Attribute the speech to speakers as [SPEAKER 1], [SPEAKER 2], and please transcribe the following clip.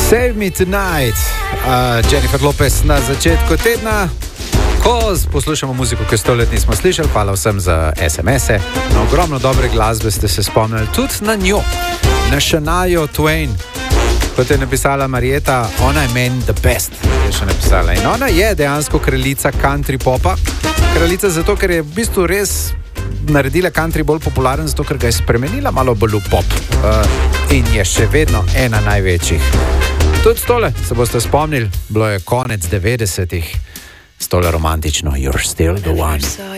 [SPEAKER 1] Save Me Tonight, Jennifer Lopez na začetku tedna, ko poslušamo muziko, ki 100 let nismo slišali. Hvala vsem za SMS-e. Na ogromno dobre glasbe ste se spomnili, tudi na njo, na Shania Twain. Kot je napisala Marjeta, ona je meni the best, je še napisala. In ona je dejansko kraljica country popa. Kraljica zato, ker je v bistvu res naredila country bolj popularen, zato ker ga je spremenila malo bolj v pop. In je še vedno ena največjih. Tudi tole se boste spomnili, bilo je konec 90-ih, s tole romantično You're Still the One.